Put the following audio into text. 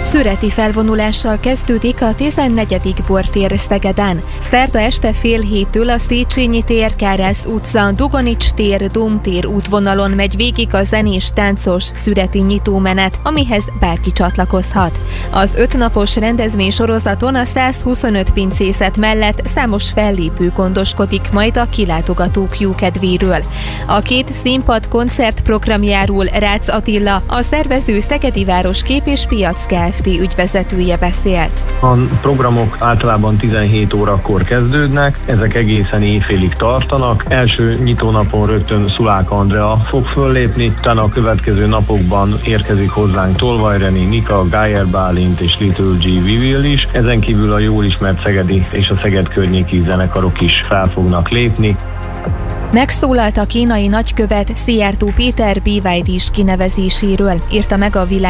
Szüreti felvonulással kezdődik a 14. bortér Szegeden. Szerda este fél héttől a Széchenyi tér, Kárász utca, Dugonics tér, Dóm tér útvonalon megy végig a zenés, táncos szüreti nyitómenet, amihez bárki csatlakozhat. Az 5 napos rendezvény sorozaton a 125 pincészet mellett számos fellépő gondoskodik majd a kilátogatók jókedvéről. A 2 színpad koncertprogramjáról Rácz Attila, a szervező Szegedi Városkép és Piac Kft. Ügyvezetője beszélt. A programok általában 17 órakor kezdődnek, ezek egészen éjfélig tartanak. Első nyitónapon rögtön Szulák Andrea fog föllépni, utána a következő napokban érkezik hozzánk Tolvaj René, Nika, Gájer Bálint és Little G. Vivil is. Ezen kívül a jól ismert szegedi és a Szeged környéki zenekarok is fel fognak lépni. Megszólalt a kínai nagykövet Szijjártó Péter BYD-s kinevezéséről, írta meg a Világ.